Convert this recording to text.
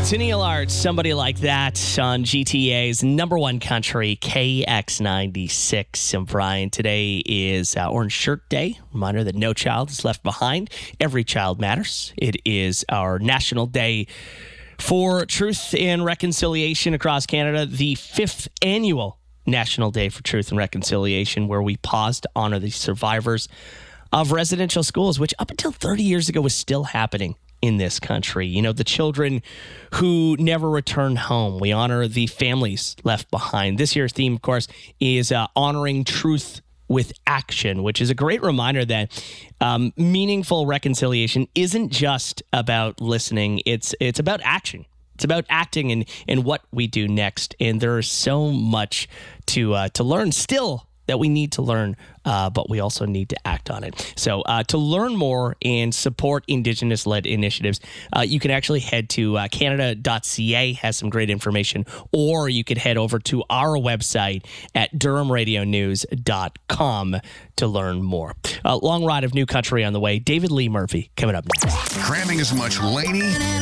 To Neil Art, Somebody Like That on GTA's number one country, KX96. And Brian, today is Orange Shirt Day. Reminder that no child is left behind. Every child matters. It is our National Day for Truth and Reconciliation across Canada, the 5th annual National Day for Truth and Reconciliation, where we pause to honor the survivors of residential schools, which up until 30 years ago was still happening in this country. You know, the children who never returned home. We honor the families left behind. This year's theme, of course, is honoring truth with action, which is a great reminder that meaningful reconciliation isn't just about listening. It's about action. It's about acting and what we do next. And there is so much to learn still that we need to learn, but we also need to act on it. So to learn more and support Indigenous-led initiatives, you can actually head to Canada.ca, has some great information, or you could head over to our website at DurhamRadioNews.com to learn more. Long ride of new country on the way. David Lee Murphy coming up next. Cramming as much Laney